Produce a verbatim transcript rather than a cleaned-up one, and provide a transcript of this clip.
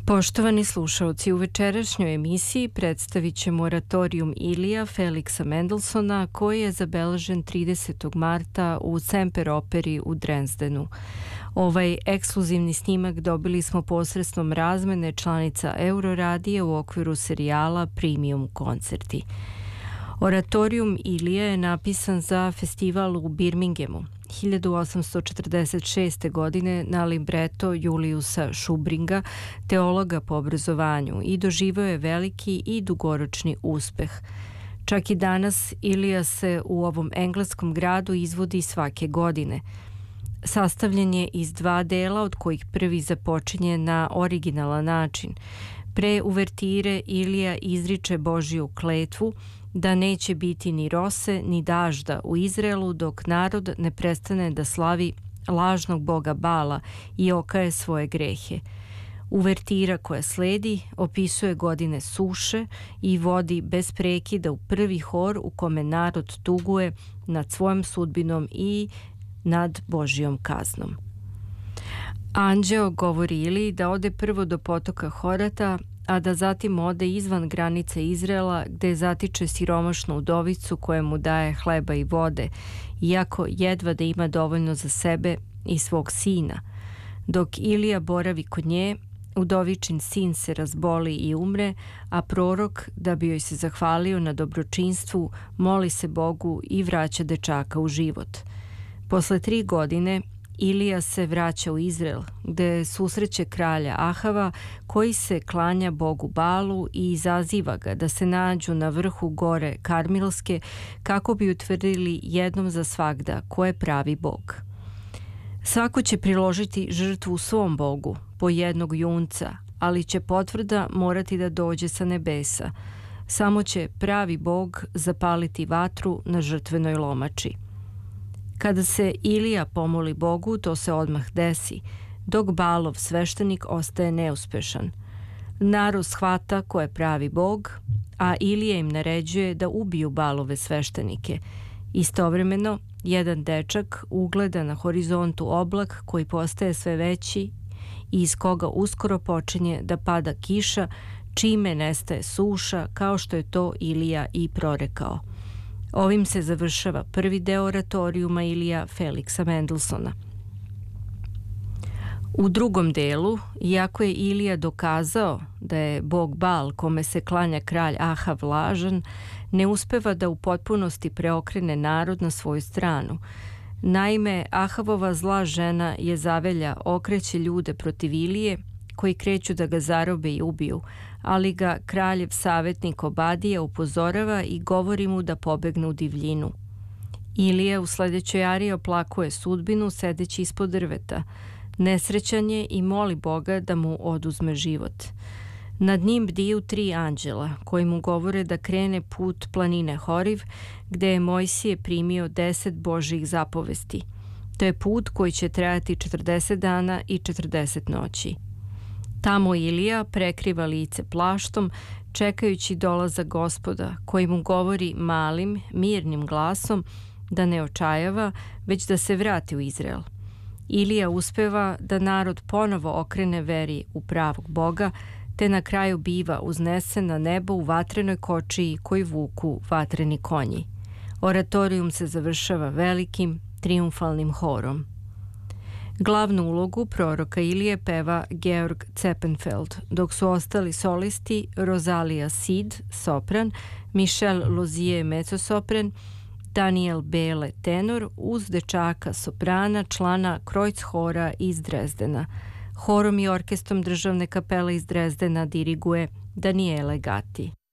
Poštovani slušaoci, u večerašnjoj emisiji predstavit ćemo oratorijum Ilija Feliksa Mendelssohna koji je zabeležen tridesetog marta u Semper operi u Dresdenu. Ovaj ekskluzivni snimak dobili smo posredstvom razmene članica Euroradija u okviru serijala Premium koncerti. Oratorijum Ilija je napisan za festival u Birminghamu hiljadu osamsto četrdeset šeste. godine na libreto Juliusa Schubringa, teologa po obrazovanju, i doživeo je veliki i dugoročni uspeh. Čak i danas Ilija se u ovom engleskom gradu izvodi svake godine. Sastavljen je iz dva dela, od kojih prvi započinje na originalan način. Pre uvertire Ilija izriče Božju kletvu da neće biti ni rose ni dažda u Izraelu dok narod ne prestane da slavi lažnog boga Bala i okaje svoje grehe. Uvertira koja sledi opisuje godine suše i vodi bez prekida u prvi hor u kome narod tuguje nad svojom sudbinom i nad Božjom kaznom. Anđeo govori Iliji da ode prvo do potoka Horata, a da zatim ode izvan granice Izraela gde zatiče siromašnu udovicu koja mu daje hleba i vode, iako jedva da ima dovoljno za sebe i svog sina. Dok Ilija boravi kod nje, udovičin sin se razboli i umre, a prorok, da bi joj se zahvalio na dobročinstvu, moli se Bogu i vraća dečaka u život. Posle tri godine Ilija se vraća u Izrael, gde susreće kralja Ahava, koji se klanja bogu Balu i izaziva ga da se nađu na vrhu gore Karmilske kako bi utvrdili jednom za svagda ko je pravi bog. Svako će priložiti žrtvu svom bogu, po jednog junca, ali će potvrda morati da dođe sa nebesa. Samo će pravi bog zapaliti vatru na žrtvenoj lomači. Kada se Ilija pomoli Bogu, to se odmah desi, dok Balov sveštenik ostaje neuspešan. Narod shvata ko je pravi bog, a Ilija im naređuje da ubiju Balove sveštenike. Istovremeno, jedan dečak ugleda na horizontu oblak koji postaje sve veći i iz koga uskoro počinje da pada kiša, čime nestaje suša, kao što je to Ilija i prorekao. Ovim se završava prvi deo oratorijuma Ilija Feliksa Mendelssohna. U drugom delu, iako je Ilija dokazao da je bog Bal kome se klanja kralj Ahav lažan, ne uspeva da u potpunosti preokrene narod na svoju stranu. Naime, Ahavova zla žena Jezavelja okreće ljude protiv Ilije, koji kreću da ga zarobe i ubiju, ali ga kraljev savjetnik Obadija upozorava i govori mu da pobegne u divljinu. Ilija u sledećoj ariji oplakuje sudbinu sedeći ispod drveta. Nesrećan je i moli Boga da mu oduzme život. Nad njim bdiju tri anđela koji mu govore da krene put planine Horiv, gde je Mojsije primio deset Božjih zapovesti. To je put koji će trajati četrdeset dana i četrdeset noći. Tamo Ilija prekriva lice plaštom, čekajući dolazak Gospoda, koji mu govori malim, mirnim glasom da ne očajava, već da se vrati u Izrael. Ilija uspeva da narod ponovo okrene veri u pravog Boga, te na kraju biva uznesen na nebo u vatrenoj kočiji koji vuku vatreni konji. Oratorijum se završava velikim, triumfalnim horom. Glavnu ulogu proroka Ilije peva Georg Zeppenfeld, dok su ostali solisti Rosalia Sid, sopran, Michel Lozier, mezzosopran, Daniel Bele, tenor, uz dečaka soprana, člana Kreuzhora iz Dresdena. Horom i orkestrom državne kapele iz Dresdena diriguje Daniele Gatti.